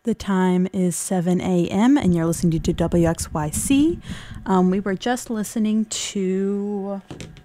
The time is 7 a.m. and you're listening to WXYC. We were just listening to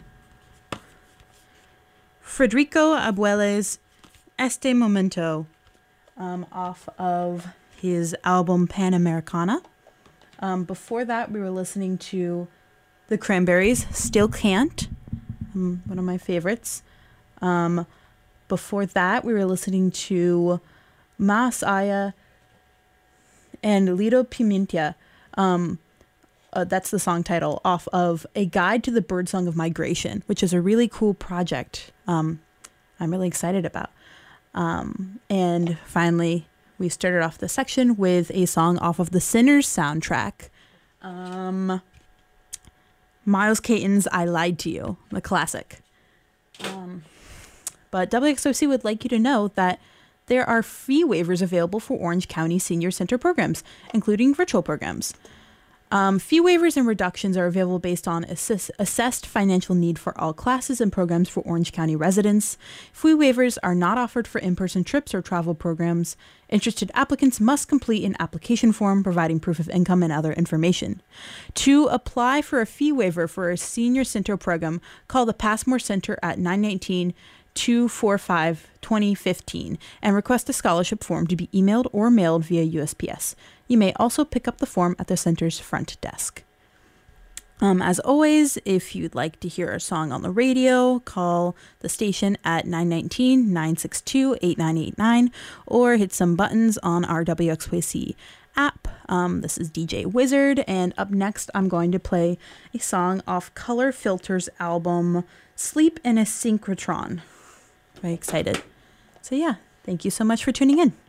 Federico Abuele's Este Momento off of his album Panamericana. Before that, we were listening to The Cranberries, Still Can't, one of my favorites. Before that, we were listening to Mas Aya and Lido Pimentia. That's the song title, off of A Guide to the Birdsong of Migration, which is a really cool project I'm really excited about. And finally, we started off the section with a song off of the Sinners soundtrack. Miles Caton's I Lied to You, the classic. But WXOC would like you to know that there are fee waivers available for Orange County Senior Center programs, including virtual programs. Fee waivers and reductions are available based on assessed financial need for all classes and programs for Orange County residents. Fee waivers are not offered for in-person trips or travel programs. Interested applicants must complete an application form providing proof of income and other information. To apply for a fee waiver for a Senior Center program, call the Passmore Center at 919-245-2015 and request a scholarship form to be emailed or mailed via USPS. You may also pick up the form at the center's front desk. As always, if you'd like to hear a song on the radio, call the station at 919-962-8989 or hit some buttons on our WXYC app. This is DJ Wizard, and up next I'm going to play a song off Color Filter's album Sleep in a Synchrotron. Very excited. So yeah, thank you so much for tuning in.